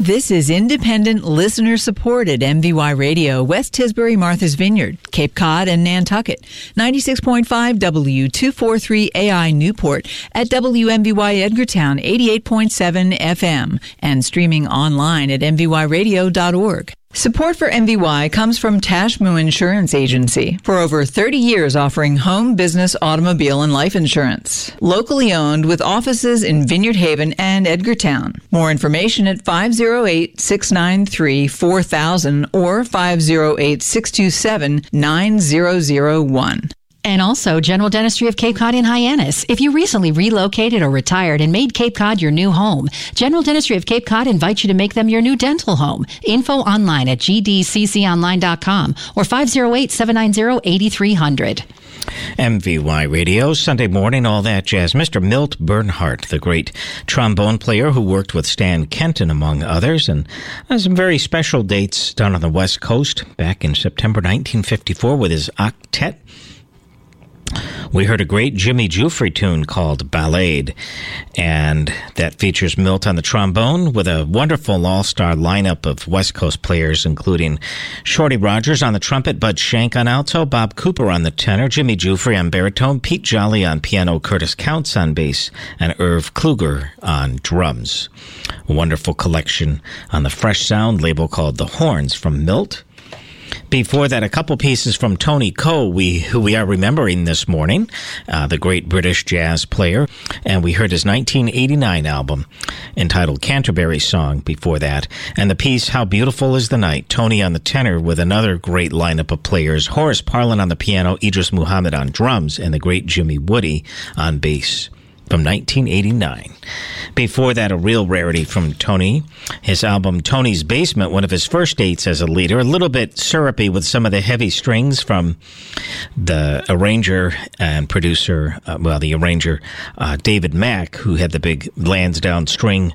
This is independent, listener-supported MVY Radio, West Tisbury, Martha's Vineyard, Cape Cod, and Nantucket. 96.5 W243 AI Newport at WMVY Edgartown, 88.7 FM, and streaming online at mvyradio.org. Support for MVY comes from Tashmu Insurance Agency, for over 30 years offering home, business, automobile, and life insurance. Locally owned with offices in Vineyard Haven and Edgartown. More information at 508-693-4000 or 508-627-9001. And also General Dentistry of Cape Cod in Hyannis. If you recently relocated or retired and made Cape Cod your new home, General Dentistry of Cape Cod invites you to make them your new dental home. Info online at gdcconline.com or 508-790-8300. MVY Radio, Sunday morning, all that jazz. Mr. Milt Bernhardt, the great trombone player who worked with Stan Kenton, among others, and some very special dates down on the West Coast back in September 1954 with his octet. We heard a great Jimmy Giuffre tune called Ballade, and that features Milt on the trombone with a wonderful all-star lineup of West Coast players, including Shorty Rogers on the trumpet, Bud Shank on alto, Bob Cooper on the tenor, Jimmy Giuffre on baritone, Pete Jolly on piano, Curtis Counts on bass, and Irv Kluger on drums. A wonderful collection on the Fresh Sound label called The Horns from Milt. Before that, a couple pieces from Tony Coe, who we are remembering this morning, the great British jazz player, and we heard his 1989 album entitled Canterbury Song before that, and the piece How Beautiful Is the Night, Tony on the tenor with another great lineup of players, Horace Parlan on the piano, Idris Muhammad on drums, and the great Jimmy Woody on bass. From 1989. Before that, a real rarity from Tony, his album Tony's Basement, one of his first dates as a leader, a little bit syrupy with some of the heavy strings from the arranger and producer, David Mack, who had the big Lansdowne string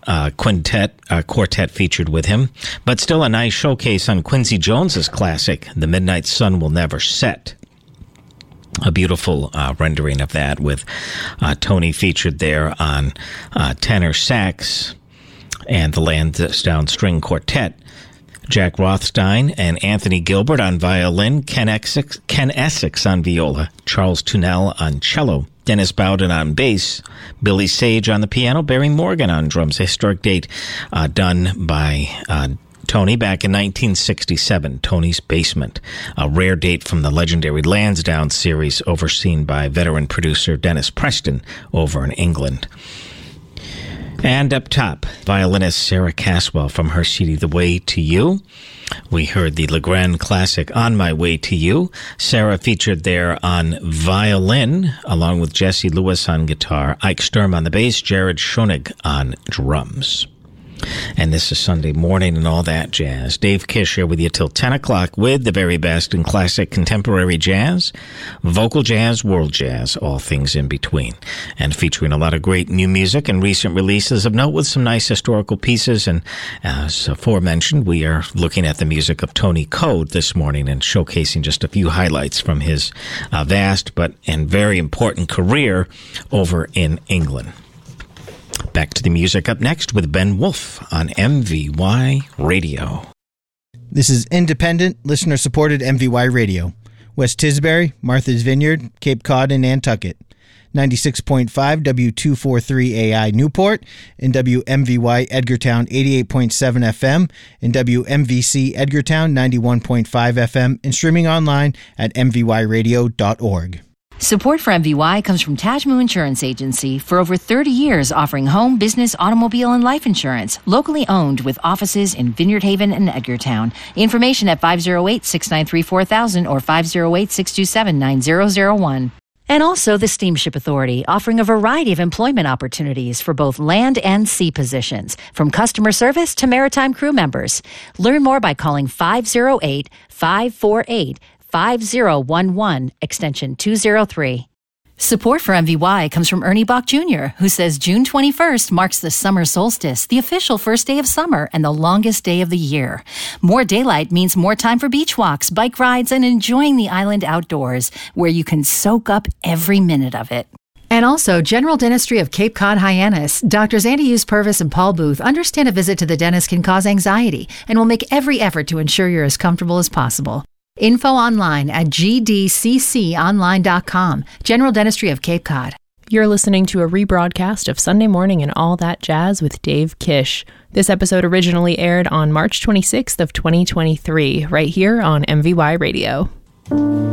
quartet featured with him, but still a nice showcase on Quincy Jones's classic, The Midnight Sun Will Never Set. A beautiful rendering of that with Tony featured there on tenor sax and the Lansdowne String Quartet. Jack Rothstein and Anthony Gilbert on violin, Ken Essex on viola, Charles Tunnell on cello, Dennis Bowden on bass, Billy Sage on the piano, Barry Morgan on drums. A historic date done by Tony back in 1967, Tony's Basement, a rare date from the legendary Lansdowne series overseen by veteran producer Dennis Preston over in England. And up top, violinist Sarah Caswell from her CD The Way to You. We heard the Legrand classic On My Way to You. Sarah featured there on violin, along with Jesse Lewis on guitar, Ike Sturm on the bass, Jared Schoenig on drums. And this is Sunday morning and all that jazz. Dave Kish here with you till 10 o'clock with the very best in classic contemporary jazz, vocal jazz, world jazz, all things in between. And featuring a lot of great new music and recent releases of note with some nice historical pieces. And as aforementioned, we are looking at the music of Tony Coe this morning and showcasing just a few highlights from his vast and very important career over in England. Back to the music up next with Ben Wolf on MVY Radio. This is independent, listener-supported MVY Radio. West Tisbury, Martha's Vineyard, Cape Cod, and Nantucket. 96.5 W243 AI Newport, and WMVY Edgartown 88.7 FM, and WMVC Edgartown 91.5 FM, and streaming online at mvyradio.org. Support for MVY comes from Tashmu Insurance Agency, for over 30 years offering home, business, automobile, and life insurance. Locally owned with offices in Vineyard Haven and Edgartown. Information at 508-693-4000 or 508-627-9001. And also the Steamship Authority, offering a variety of employment opportunities for both land and sea positions, from customer service to maritime crew members. Learn more by calling 508-548-5011, extension 203. Support for MVY comes from Ernie Bach Jr., who says June 21st marks the summer solstice, the official first day of summer and the longest day of the year. More daylight means more time for beach walks, bike rides, and enjoying the island outdoors, where you can soak up every minute of it. And also, General Dentistry of Cape Cod Hyannis. Doctors Andy Hughes Purvis and Paul Booth understand a visit to the dentist can cause anxiety and will make every effort to ensure you're as comfortable as possible. Info online at gdcconline.com. General Dentistry of Cape Cod. You're listening to a rebroadcast of Sunday Morning and All That Jazz with Dave Kish. This episode originally aired on March 26th of 2023, right here on MVY Radio.